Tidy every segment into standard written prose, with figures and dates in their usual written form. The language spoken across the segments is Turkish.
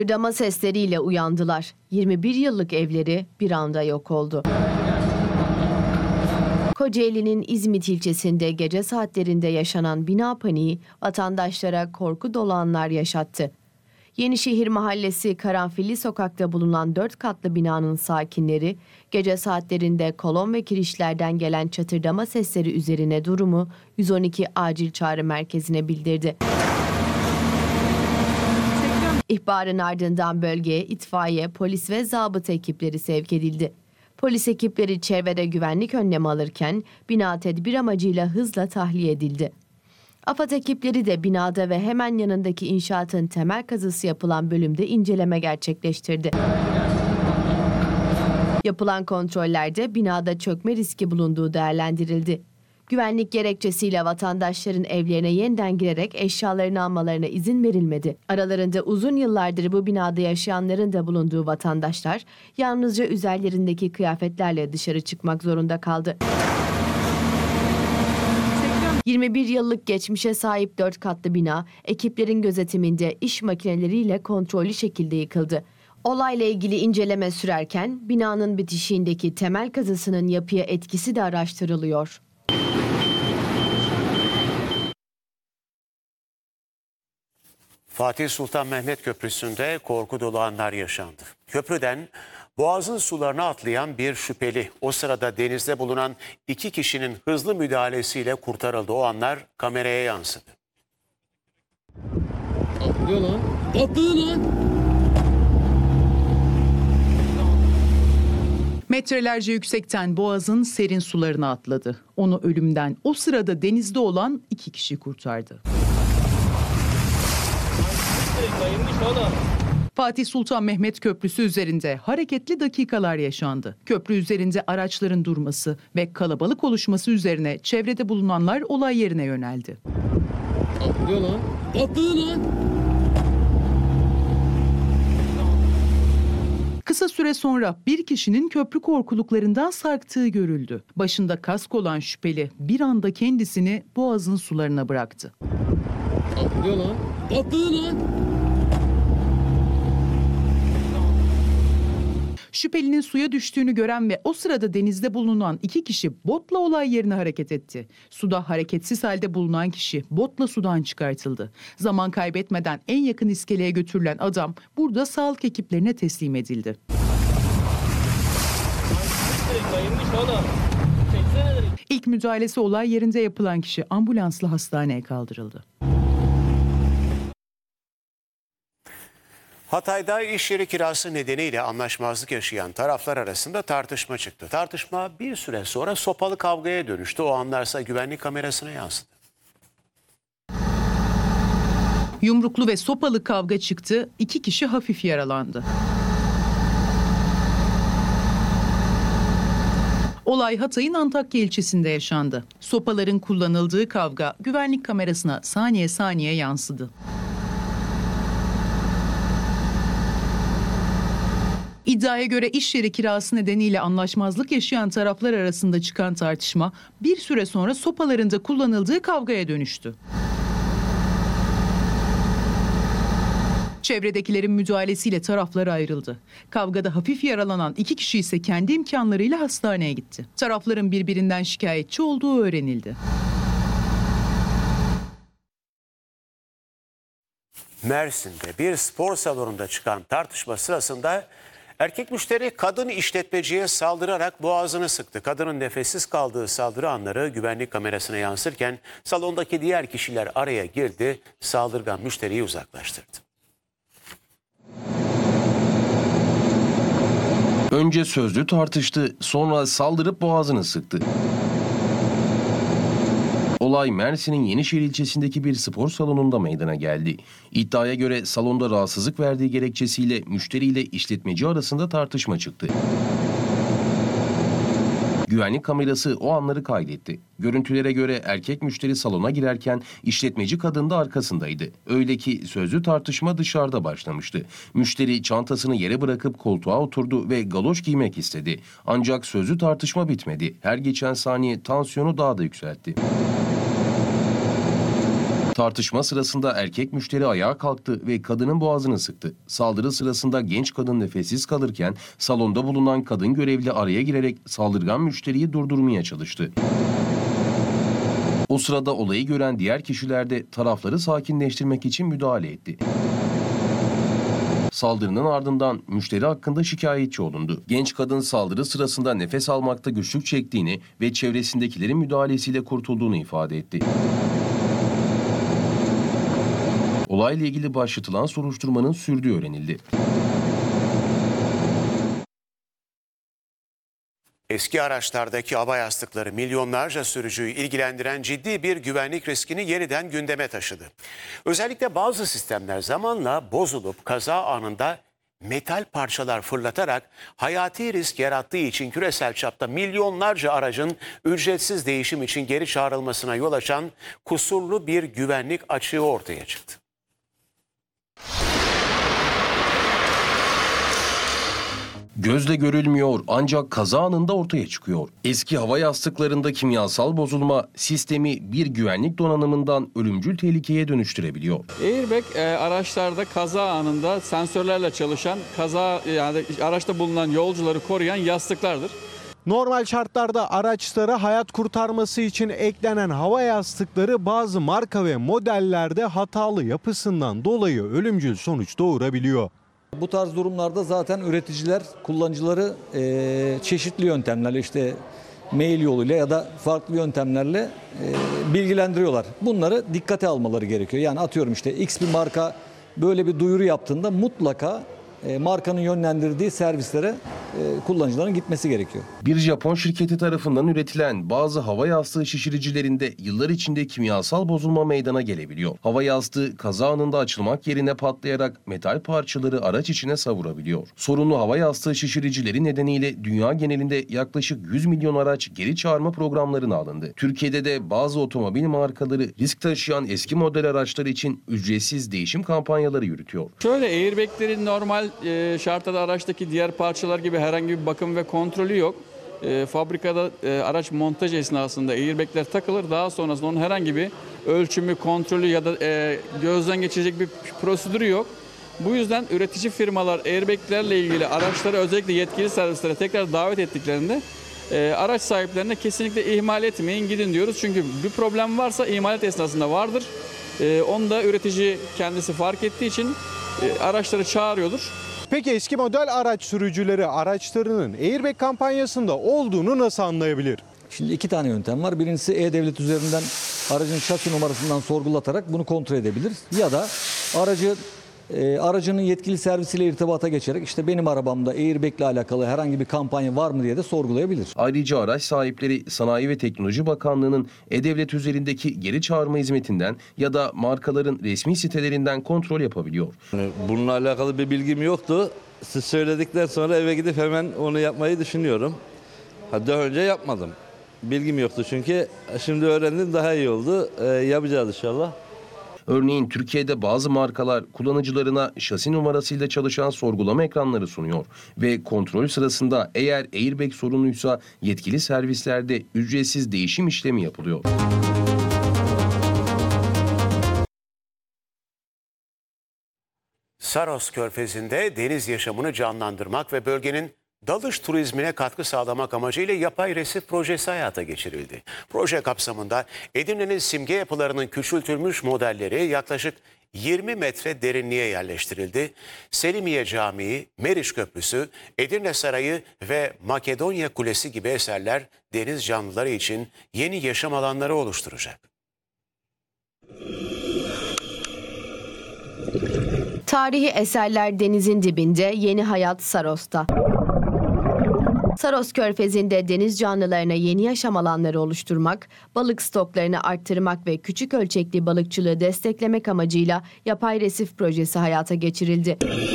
Çatırdama sesleriyle uyandılar. 21 yıllık evleri bir anda yok oldu. Kocaeli'nin İzmit ilçesinde gece saatlerinde yaşanan bina paniği vatandaşlara korku dolu anlar yaşattı. Yenişehir Mahallesi Karanfilli Sokak'ta bulunan 4 katlı binanın sakinleri gece saatlerinde kolon ve kirişlerden gelen çatırdama sesleri üzerine durumu 112 acil çağrı merkezine bildirdi. İhbarın ardından bölgeye itfaiye, polis ve zabıta ekipleri sevk edildi. Polis ekipleri çevrede güvenlik önlemi alırken bina tedbir amacıyla hızla tahliye edildi. AFAD ekipleri de binada ve hemen yanındaki inşaatın temel kazısı yapılan bölümde inceleme gerçekleştirdi. Yapılan kontrollerde binada çökme riski bulunduğu değerlendirildi. Güvenlik gerekçesiyle vatandaşların evlerine yeniden girerek eşyalarını almalarına izin verilmedi. Aralarında uzun yıllardır bu binada yaşayanların da bulunduğu vatandaşlar yalnızca üzerlerindeki kıyafetlerle dışarı çıkmak zorunda kaldı. 21 yıllık geçmişe sahip 4 katlı bina ekiplerin gözetiminde iş makineleriyle kontrollü şekilde yıkıldı. Olayla ilgili inceleme sürerken binanın bitişiğindeki temel kazısının yapıya etkisi de araştırılıyor. Fatih Sultan Mehmet Köprüsü'nde korku dolu anlar yaşandı. Köprüden Boğaz'ın sularına atlayan bir şüpheli, o sırada denizde bulunan 2 kişinin hızlı müdahalesiyle kurtarıldı. O anlar kameraya yansıdı. Atlıyor lan. Atladı lan. Metrelerce yüksekten Boğaz'ın serin sularına atladı. Onu ölümden o sırada denizde olan 2 kişi kurtardı. Fatih Sultan Mehmet Köprüsü üzerinde hareketli dakikalar yaşandı. Köprü üzerinde araçların durması ve kalabalık oluşması üzerine çevrede bulunanlar olay yerine yöneldi. Atlıyor lan. Atladı lan. Kısa süre sonra bir kişinin köprü korkuluklarından sarktığı görüldü. Başında kask olan şüpheli bir anda kendisini Boğaz'ın sularına bıraktı. Atlıyor lan. Atladı lan. Şüphelinin suya düştüğünü gören ve o sırada denizde bulunan 2 kişi botla olay yerine hareket etti. Suda hareketsiz halde bulunan kişi botla sudan çıkartıldı. Zaman kaybetmeden en yakın iskeleye götürülen adam burada sağlık ekiplerine teslim edildi. İlk müdahalesi olay yerinde yapılan kişi ambulansla hastaneye kaldırıldı. Hatay'da iş yeri kirası nedeniyle anlaşmazlık yaşayan taraflar arasında tartışma çıktı. Tartışma bir süre sonra sopalı kavgaya dönüştü. O anlarsa güvenlik kamerasına yansıdı. Yumruklu ve sopalı kavga çıktı, 2 kişi hafif yaralandı. Olay Hatay'ın Antakya ilçesinde yaşandı. Sopaların kullanıldığı kavga güvenlik kamerasına saniye saniye yansıdı. İddiaya göre iş yeri kirası nedeniyle anlaşmazlık yaşayan taraflar arasında çıkan tartışma bir süre sonra sopaların da kullanıldığı kavgaya dönüştü. Çevredekilerin müdahalesiyle taraflar ayrıldı. Kavgada hafif yaralanan 2 kişi ise kendi imkanlarıyla hastaneye gitti. Tarafların birbirinden şikayetçi olduğu öğrenildi. Mersin'de bir spor salonunda çıkan tartışma sırasında erkek müşteri kadın işletmeciye saldırarak boğazını sıktı. Kadının nefessiz kaldığı saldırı anları güvenlik kamerasına yansırken salondaki diğer kişiler araya girdi, saldırgan müşteriyi uzaklaştırdı. Önce sözlü tartıştı, sonra saldırıp boğazını sıktı. Olay Mersin'in Yenişehir ilçesindeki bir spor salonunda meydana geldi. İddiaya göre salonda rahatsızlık verdiği gerekçesiyle müşteriyle işletmeci arasında tartışma çıktı. Güvenlik kamerası o anları kaydetti. Görüntülere göre erkek müşteri salona girerken işletmeci kadın da arkasındaydı. Öyle ki sözlü tartışma dışarıda başlamıştı. Müşteri çantasını yere bırakıp koltuğa oturdu ve galoş giymek istedi. Ancak sözlü tartışma bitmedi. Her geçen saniye tansiyonu daha da yükseltti. Tartışma sırasında erkek müşteri ayağa kalktı ve kadının boğazını sıktı. Saldırı sırasında genç kadın nefessiz kalırken salonda bulunan kadın görevli araya girerek saldırgan müşteriyi durdurmaya çalıştı. O sırada olayı gören diğer kişiler de tarafları sakinleştirmek için müdahale etti. Saldırının ardından müşteri hakkında şikayetçi olundu. Genç kadın saldırı sırasında nefes almakta güçlük çektiğini ve çevresindekilerin müdahalesiyle kurtulduğunu ifade etti. Olayla ilgili başlatılan soruşturmanın sürdüğü öğrenildi. Eski araçlardaki hava yastıkları milyonlarca sürücüyü ilgilendiren ciddi bir güvenlik riskini yeniden gündeme taşıdı. Özellikle bazı sistemler zamanla bozulup kaza anında metal parçalar fırlatarak hayati risk yarattığı için küresel çapta milyonlarca aracın ücretsiz değişim için geri çağrılmasına yol açan kusurlu bir güvenlik açığı ortaya çıktı. Gözle görülmüyor ancak kaza anında ortaya çıkıyor. Eski hava yastıklarında kimyasal bozulma sistemi bir güvenlik donanımından ölümcül tehlikeye dönüştürebiliyor. Airbag araçlarda kaza anında sensörlerle çalışan yani araçta bulunan yolcuları koruyan yastıklardır. Normal şartlarda araçlara hayat kurtarması için eklenen hava yastıkları bazı marka ve modellerde hatalı yapısından dolayı ölümcül sonuç doğurabiliyor. Bu tarz durumlarda zaten üreticiler kullanıcıları çeşitli yöntemlerle işte mail yoluyla ya da farklı yöntemlerle bilgilendiriyorlar. Bunları dikkate almaları gerekiyor. Yani atıyorum işte X bir marka böyle bir duyuru yaptığında mutlaka markanın yönlendirdiği servislere kullanıcıların gitmesi gerekiyor. Bir Japon şirketi tarafından üretilen bazı hava yastığı şişiricilerinde yıllar içinde kimyasal bozulma meydana gelebiliyor. Hava yastığı kaza anında açılmak yerine patlayarak metal parçaları araç içine savurabiliyor. Sorunlu hava yastığı şişiricileri nedeniyle dünya genelinde yaklaşık 100 milyon araç geri çağırma programlarına alındı. Türkiye'de de bazı otomobil markaları risk taşıyan eski model araçlar için ücretsiz değişim kampanyaları yürütüyor. Şöyle airbaglerin normal şartlarda araçtaki diğer parçalar gibi herhangi bir bakım ve kontrolü yok. Fabrikada araç montaj esnasında airbagler takılır. Daha sonrasında onun herhangi bir ölçümü, kontrolü ya da gözden geçirecek bir prosedürü yok. Bu yüzden üretici firmalar airbaglerle ilgili araçları özellikle yetkili servislere tekrar davet ettiklerinde araç sahiplerine kesinlikle ihmal etmeyin, gidin diyoruz. Çünkü bir problem varsa imalat esnasında vardır. Onu da üretici kendisi fark ettiği için araçları çağırıyordur. Peki eski model araç sürücüleri araçlarının airbag kampanyasında olduğunu nasıl anlayabilir? Şimdi iki tane yöntem var. Birincisi E-Devlet üzerinden aracın şasi numarasından sorgulatarak bunu kontrol edebilir. Ya da aracının yetkili servisiyle irtibata geçerek işte benim arabamda airbag ile alakalı herhangi bir kampanya var mı diye de sorgulayabilir. Ayrıca araç sahipleri Sanayi ve Teknoloji Bakanlığı'nın E-Devlet üzerindeki geri çağırma hizmetinden ya da markaların resmi sitelerinden kontrol yapabiliyor. Bununla alakalı bir bilgim yoktu. Siz söyledikten sonra eve gidip hemen onu yapmayı düşünüyorum. Daha önce yapmadım. Bilgim yoktu çünkü şimdi öğrendim, daha iyi oldu. Yapacağız inşallah. Örneğin Türkiye'de bazı markalar kullanıcılarına şasi numarasıyla çalışan sorgulama ekranları sunuyor ve kontrol sırasında eğer airbag sorunluysa yetkili servislerde ücretsiz değişim işlemi yapılıyor. Saros Körfezi'nde deniz yaşamını canlandırmak ve bölgenin dalış turizmine katkı sağlamak amacıyla yapay resif projesi hayata geçirildi. Proje kapsamında Edirne'nin simge yapılarının küçültülmüş modelleri yaklaşık 20 metre derinliğe yerleştirildi. Selimiye Camii, Meriç Köprüsü, Edirne Sarayı ve Makedonya Kulesi gibi eserler deniz canlıları için yeni yaşam alanları oluşturacak. Tarihi eserler denizin dibinde, yeni hayat Saros'ta. Saros Körfezi'nde deniz canlılarına yeni yaşam alanları oluşturmak, balık stoklarını arttırmak ve küçük ölçekli balıkçılığı desteklemek amacıyla yapay resif projesi hayata geçirildi.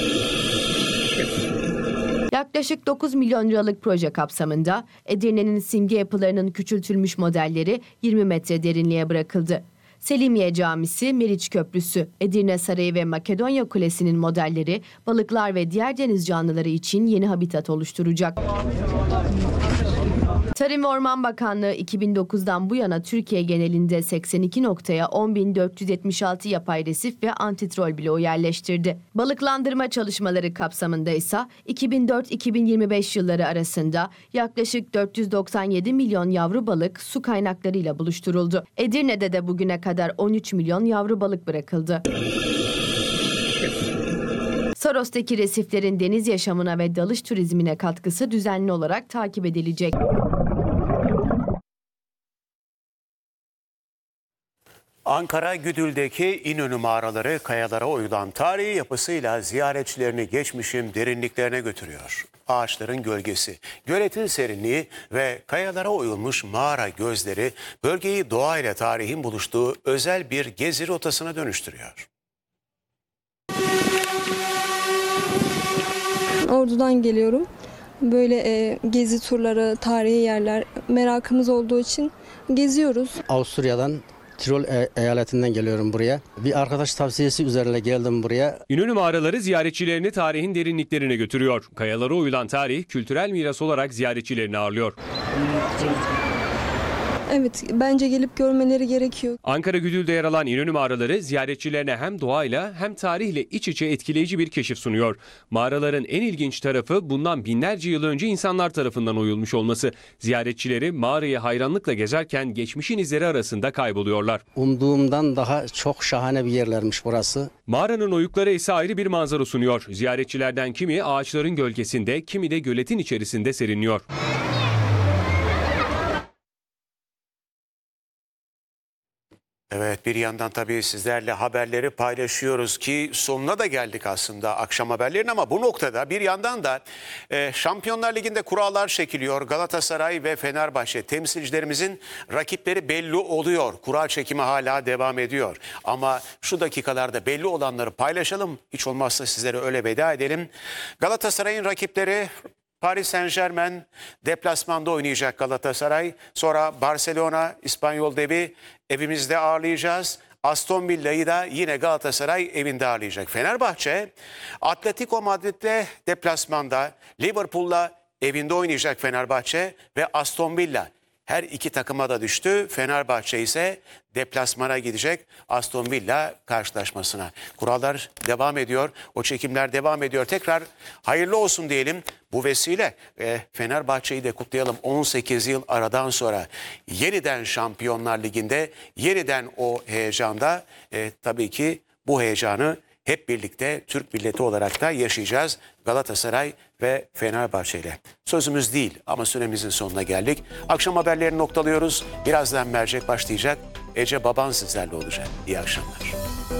Yaklaşık 9 milyon liralık proje kapsamında Edirne'nin simge yapılarının küçültülmüş modelleri 20 metre derinliğe bırakıldı. Selimiye Camisi, Meriç Köprüsü, Edirne Sarayı ve Makedonya Kulesi'nin modelleri balıklar ve diğer deniz canlıları için yeni habitat oluşturacak. Tarım ve Orman Bakanlığı 2009'dan bu yana Türkiye genelinde 82 noktaya 10.476 yapay resif ve antitrol bloğu yerleştirdi. Balıklandırma çalışmaları kapsamında ise 2004-2025 yılları arasında yaklaşık 497 milyon yavru balık su kaynaklarıyla buluşturuldu. Edirne'de de bugüne kadar 13 milyon yavru balık bırakıldı. Saros'taki resiflerin deniz yaşamına ve dalış turizmine katkısı düzenli olarak takip edilecek. Ankara Güdül'deki İnönü mağaraları kayalara oyulan tarihi yapısıyla ziyaretçilerini geçmişin derinliklerine götürüyor. Ağaçların gölgesi, göletin serinliği ve kayalara oyulmuş mağara gözleri bölgeyi doğayla tarihin buluştuğu özel bir gezi rotasına dönüştürüyor. Ordu'dan geliyorum. Böyle gezi turları, tarihi yerler merakımız olduğu için geziyoruz. Avusturya'dan, Tirol eyaletinden geliyorum buraya. Bir arkadaş tavsiyesi üzerine geldim buraya. İnönü mağaraları ziyaretçilerini tarihin derinliklerine götürüyor. Kayalara oyulan tarih kültürel miras olarak ziyaretçilerini ağırlıyor. Evet, bence gelip görmeleri gerekiyor. Ankara Güdül'de yer alan İnönü mağaraları ziyaretçilerine hem doğayla hem tarihle iç içe etkileyici bir keşif sunuyor. Mağaraların en ilginç tarafı bundan binlerce yıl önce insanlar tarafından oyulmuş olması. Ziyaretçileri mağarayı hayranlıkla gezerken geçmişin izleri arasında kayboluyorlar. Umduğumdan daha çok şahane bir yerlermiş burası. Mağaranın oyukları ise ayrı bir manzara sunuyor. Ziyaretçilerden kimi ağaçların gölgesinde, kimi de göletin içerisinde serinliyor. Evet, bir yandan tabii sizlerle haberleri paylaşıyoruz ki sonuna da geldik aslında akşam haberlerinin, ama bu noktada bir yandan da Şampiyonlar Ligi'nde kurallar çekiliyor. Galatasaray ve Fenerbahçe temsilcilerimizin rakipleri belli oluyor. Kura çekimi hala devam ediyor. Ama şu dakikalarda belli olanları paylaşalım. Hiç olmazsa sizlere öyle veda edelim. Galatasaray'ın rakipleri Paris Saint-Germain, deplasmanda oynayacak Galatasaray. Sonra Barcelona, İspanyol devi, evimizde ağırlayacağız. Aston Villa'yı da yine Galatasaray evinde ağırlayacak. Fenerbahçe, Atletico Madrid'de deplasmanda, Liverpool'la evinde oynayacak Fenerbahçe ve Aston Villa. Her iki takıma da düştü. Fenerbahçe ise deplasmana gidecek Aston Villa karşılaşmasına. Kurallar devam ediyor. O çekimler devam ediyor. Tekrar hayırlı olsun diyelim. Bu vesile Fenerbahçe'yi de kutlayalım. 18 yıl aradan sonra yeniden Şampiyonlar Ligi'nde, yeniden o heyecanda tabii ki bu heyecanı hep birlikte Türk milleti olarak da yaşayacağız Galatasaray ve Fenerbahçe ile. Sözümüz değil ama süremizin sonuna geldik. Akşam haberlerini noktalıyoruz. Birazdan mercek başlayacak. Ece Baban sizlerle olacak. İyi akşamlar.